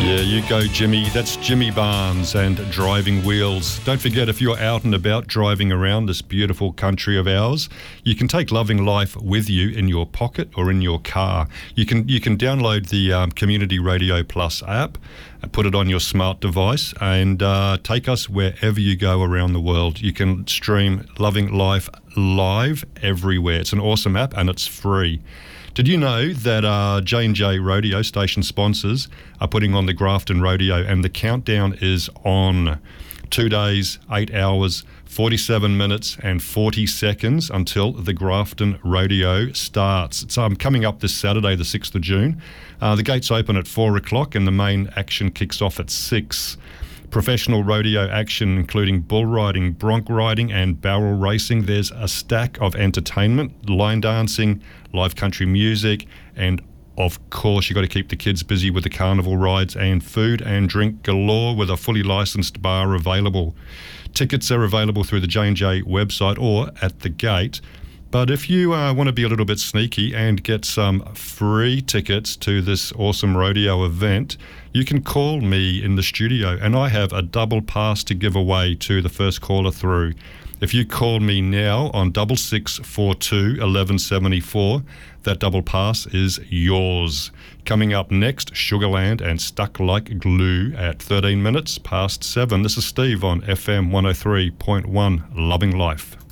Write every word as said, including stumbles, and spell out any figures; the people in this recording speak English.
Yeah, you go, Jimmy. That's Jimmy Barnes and Driving Wheels. Don't forget, if you're out and about driving around this beautiful country of ours, you can take Loving Life with you in your pocket or in your car. You can you can download the um, Community Radio Plus app, put it on your smart device, and uh, take us wherever you go around the world. You can stream Loving Life live everywhere. It's an awesome app and it's free. Did you know that uh, J and J Radio station sponsors are putting on the Grafton Rodeo, and the countdown is on? Two days, eight hours, forty-seven minutes and forty seconds until the Grafton Rodeo starts. It's um, coming up this Saturday, the sixth of June. Uh, the gates open at four o'clock and the main action kicks off at six. Professional rodeo action, including bull riding, bronc riding and barrel racing. There's a stack of entertainment, line dancing, live country music, and of course you've got to keep the kids busy with the carnival rides and food and drink galore with a fully licensed bar available. Tickets are available through the J and J website or at the gate. But if you uh, want to be a little bit sneaky and get some free tickets to this awesome rodeo event, you can call me in the studio and I have a double pass to give away to the first caller through. If you call me now on double six four two eleven seventy four, that double pass is yours. Coming up next, Sugarland and Stuck Like Glue at thirteen minutes past seven. This is Steve on F M one oh three point one, Loving Life.